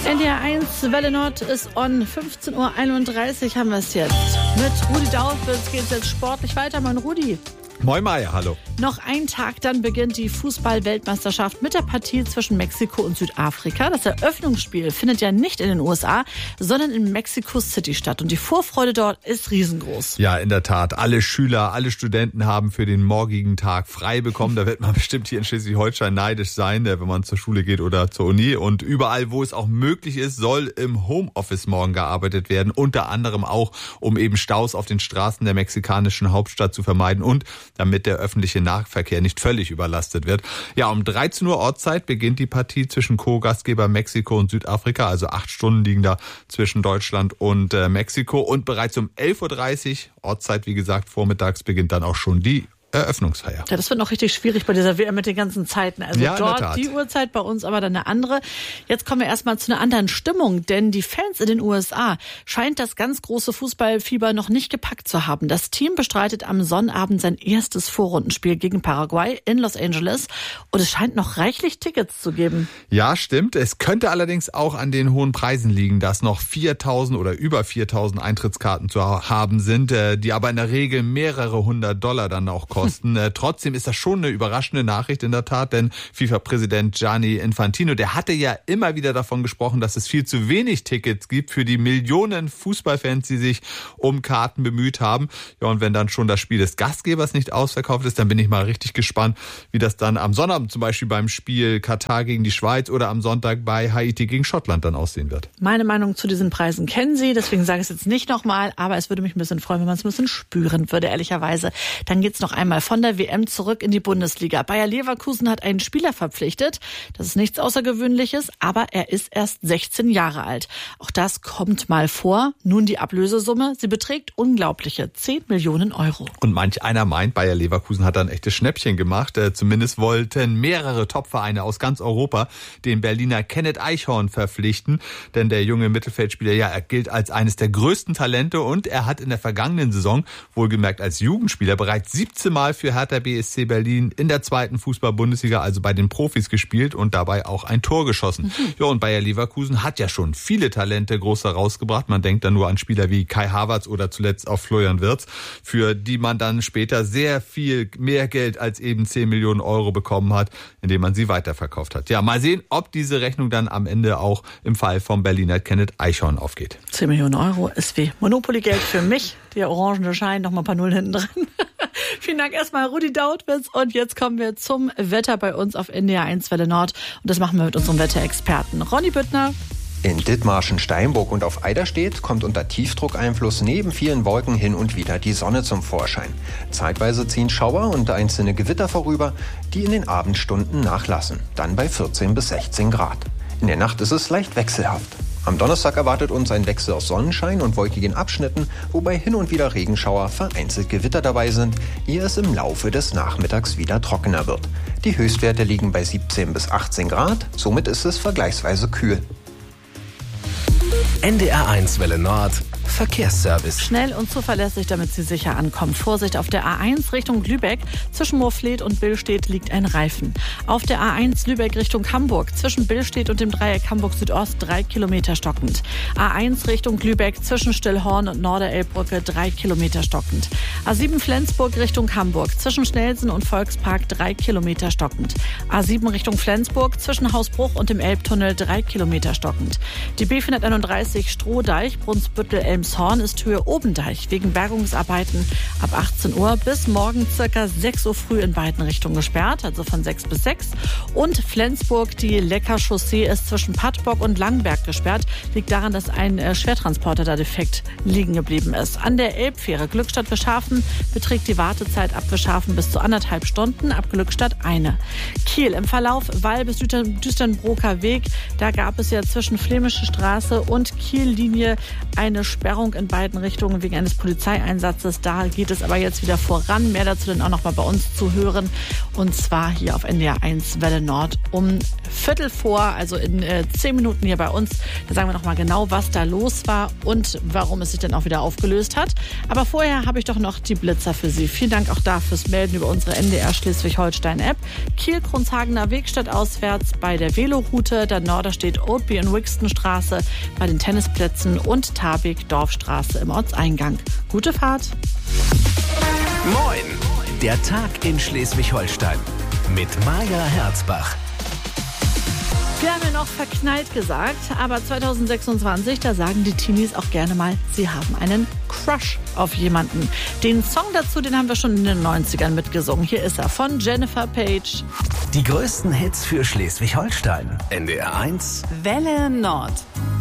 NDR 1, Welle Nord ist on. 15.31 Uhr haben wir es jetzt. Mit Rudi Dautwitz geht es jetzt sportlich weiter. Moin Rudi. Moin Maya, hallo. Noch ein Tag, dann beginnt die Fußball-Weltmeisterschaft mit der Partie zwischen Mexiko und Südafrika. Das Eröffnungsspiel findet ja nicht in den USA, sondern in Mexico City statt. Und die Vorfreude dort ist riesengroß. Ja, in der Tat. Alle Schüler, alle Studenten haben für den morgigen Tag frei bekommen. Da wird man bestimmt hier in Schleswig-Holstein neidisch sein, wenn man zur Schule geht oder zur Uni. Und überall, wo es auch möglich ist, soll im Homeoffice morgen gearbeitet werden. Unter anderem auch, um eben Staus auf den Straßen der mexikanischen Hauptstadt zu vermeiden und damit der öffentliche Nahverkehr nicht völlig überlastet wird. Ja, um 13 Uhr Ortszeit beginnt die Partie zwischen Co-Gastgeber Mexiko und Südafrika. Also 8 Stunden liegen da zwischen Deutschland und Mexiko. Und bereits um 11.30 Uhr Ortszeit, wie gesagt, vormittags beginnt dann auch schon die Eröffnungsfeier. Ja, das wird noch richtig schwierig bei dieser WM mit den ganzen Zeiten. Also ja, dort die Uhrzeit, bei uns aber dann eine andere. Jetzt kommen wir erstmal zu einer anderen Stimmung, denn die Fans in den USA scheint das ganz große Fußballfieber noch nicht gepackt zu haben. Das Team bestreitet am Sonnabend sein erstes Vorrundenspiel gegen Paraguay in Los Angeles und es scheint noch reichlich Tickets zu geben. Ja, stimmt. Es könnte allerdings auch an den hohen Preisen liegen, dass noch 4.000 oder über 4.000 Eintrittskarten zu haben sind, die aber in der Regel mehrere $100 dann auch kosten. Trotzdem ist das schon eine überraschende Nachricht in der Tat, denn FIFA-Präsident Gianni Infantino, der hatte ja immer wieder davon gesprochen, dass es viel zu wenig Tickets gibt für die Millionen Fußballfans, die sich um Karten bemüht haben. Ja, und wenn dann schon das Spiel des Gastgebers nicht ausverkauft ist, dann bin ich mal richtig gespannt, wie das dann am Sonnabend zum Beispiel beim Spiel Katar gegen die Schweiz oder am Sonntag bei Haiti gegen Schottland dann aussehen wird. Meine Meinung zu diesen Preisen kennen Sie, deswegen sage ich es jetzt nicht nochmal, aber es würde mich ein bisschen freuen, wenn man es ein bisschen spüren würde, ehrlicherweise. Dann geht's noch einmal von der WM zurück in die Bundesliga. Bayer Leverkusen hat einen Spieler verpflichtet. Das ist nichts Außergewöhnliches, aber er ist erst 16 Jahre alt. Auch das kommt mal vor. Nun die Ablösesumme. Sie beträgt unglaubliche 10 Millionen Euro. Und manch einer meint, Bayer Leverkusen hat da ein echtes Schnäppchen gemacht. Zumindest wollten mehrere Topvereine aus ganz Europa den Berliner Kenneth Eichhorn verpflichten. Denn der junge Mittelfeldspieler, ja, er gilt als eines der größten Talente und er hat in der vergangenen Saison, wohlgemerkt als Jugendspieler, bereits 17 Mal für Hertha BSC Berlin in der 2. Fußball-Bundesliga, also bei den Profis, gespielt und dabei auch ein Tor geschossen. Ja, und Bayer Leverkusen hat ja schon viele Talente groß herausgebracht. Man denkt da nur an Spieler wie Kai Havertz oder zuletzt auch Florian Wirtz, für die man dann später sehr viel mehr Geld als eben 10 Millionen Euro bekommen hat, indem man sie weiterverkauft hat. Ja, mal sehen, ob diese Rechnung dann am Ende auch im Fall vom Berliner Kenneth Eichhorn aufgeht. 10 Millionen Euro ist wie Monopoly-Geld für mich. Der orangene Schein, noch mal ein paar Nullen hinten dran. Vielen Dank erstmal Rudi Dautwitz und jetzt kommen wir zum Wetter bei uns auf NDR 1 Welle Nord und das machen wir mit unserem Wetterexperten Ronny Büttner. In Dithmarschen, Steinburg und auf Eiderstedt kommt unter Tiefdruckeinfluss neben vielen Wolken hin und wieder die Sonne zum Vorschein. Zeitweise ziehen Schauer und einzelne Gewitter vorüber, die in den Abendstunden nachlassen, dann bei 14 bis 16 Grad. In der Nacht ist es leicht wechselhaft. Am Donnerstag erwartet uns ein Wechsel aus Sonnenschein und wolkigen Abschnitten, wobei hin und wieder Regenschauer, vereinzelt Gewitter dabei sind, ehe es im Laufe des Nachmittags wieder trockener wird. Die Höchstwerte liegen bei 17 bis 18 Grad, somit ist es vergleichsweise kühl. NDR 1 Welle Nord Verkehrsservice. Schnell und zuverlässig, damit Sie sicher ankommen. Vorsicht, auf der A1 Richtung Lübeck. Zwischen Moorfleet und Billstedt liegt ein Reifen. Auf der A1 Lübeck Richtung Hamburg. Zwischen Billstedt und dem Dreieck Hamburg Südost 3 Kilometer stockend. A1 Richtung Lübeck zwischen Stillhorn und Norderelbbrücke 3 Kilometer stockend. A7 Flensburg Richtung Hamburg. Zwischen Schnelsen und Volkspark 3 Kilometer stockend. A7 Richtung Flensburg zwischen Hausbruch und dem Elbtunnel 3 Kilometer stockend. Die B431 Strohdeich Brunsbüttel Elmshorn ist Höhe Obendeich wegen Bergungsarbeiten ab 18 Uhr bis morgen circa 6 Uhr früh in beiden Richtungen gesperrt, also von 6 bis 6. Und Flensburg, die Lecker-Chaussee ist zwischen Pattbock und Langberg gesperrt. Liegt daran, dass ein Schwertransporter da defekt liegen geblieben ist. An der Elbfähre Glückstadt-Wischhafen beträgt die Wartezeit ab Wischhafen bis zu 1,5 Stunden, ab Glückstadt 1. Kiel im Verlauf Wall bis Düsternbroker Weg. Da gab es ja zwischen Flämische Straße und Kiel-Linie eine Sperrung Sperrung in beiden Richtungen wegen eines Polizeieinsatzes. Da geht es aber jetzt wieder voran. Mehr dazu dann auch noch mal bei uns zu hören. Und zwar hier auf NDR 1 Welle Nord um 15:45, also in 10 Minuten hier bei uns. Da sagen wir noch mal genau, was da los war und warum es sich dann auch wieder aufgelöst hat. Aber vorher habe ich doch noch die Blitzer für Sie. Vielen Dank auch da fürs Melden über unsere NDR Schleswig-Holstein-App. Kiel-Kronshagener Weg statt auswärts bei der Veloroute. Dann Norderstedt Oldby und Wixtonstraße bei den Tennisplätzen und Tabik Dorfstraße im Ortseingang. Gute Fahrt! Moin! Der Tag in Schleswig-Holstein mit Maja Herzbach. Wir haben ja noch verknallt gesagt, aber 2026, da sagen die Teenies auch gerne mal, sie haben einen Crush auf jemanden. Den Song dazu, den haben wir schon in den 90ern mitgesungen. Hier ist er von Jennifer Page. Die größten Hits für Schleswig-Holstein. NDR 1 Welle Nord.